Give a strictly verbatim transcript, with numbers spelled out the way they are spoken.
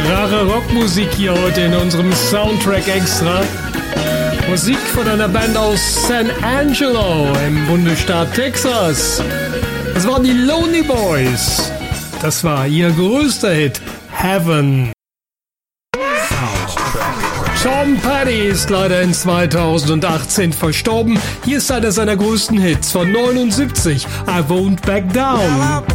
rare Rockmusik hier heute in unserem Soundtrack Extra. Musik von einer Band aus San Angelo im Bundesstaat Texas. Das waren die Lonely Boys. Das war ihr größter Hit, Heaven. Tom Petty ist leider in zweitausendachtzehn verstorben. Hier ist einer seiner größten Hits von neunundsiebzig, I Won't Back Down.